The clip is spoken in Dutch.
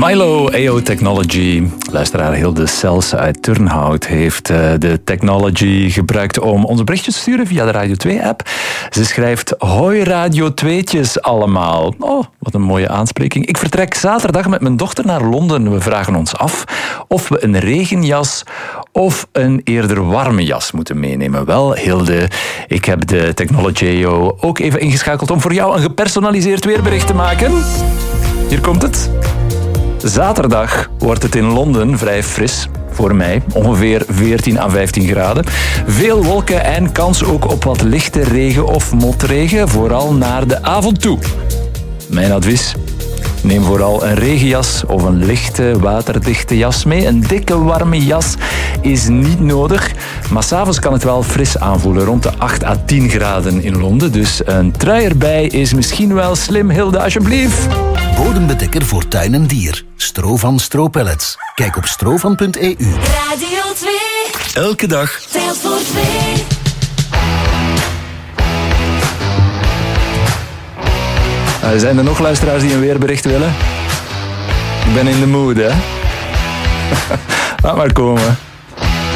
Milo, AO Technology. Luisteraar Hilde Sels uit Turnhout heeft de technology gebruikt om onze berichtjes te sturen via de Radio 2-app. Ze schrijft: hoi Radio 2'tjes allemaal. Oh, wat een mooie aanspreking. Ik vertrek zaterdag met mijn dochter naar Londen. We vragen ons af of we een regenjas of een eerder warme jas moeten meenemen. Wel, Hilde, ik heb de Technology AO ook even ingeschakeld om voor jou een gepersonaliseerd weerbericht te maken. Hier komt het. Zaterdag wordt het in Londen vrij fris. Voor mij ongeveer 14 à 15 graden. Veel wolken en kans ook op wat lichte regen of motregen, vooral naar de avond toe. Mijn advies: neem vooral een regenjas of een lichte waterdichte jas mee. Een dikke warme jas is niet nodig, maar 's avonds kan het wel fris aanvoelen, rond de 8 à 10 graden in Londen. Dus een trui erbij is misschien wel slim, Hilde, alsjeblieft. Bodembedekker voor tuin en dier. Strovan Stropellets. Kijk op strovan.eu. Radio 2. Elke dag Telt voor 2. Zijn er nog luisteraars die een weerbericht willen? Ik ben in de mood, hè? Laat maar komen.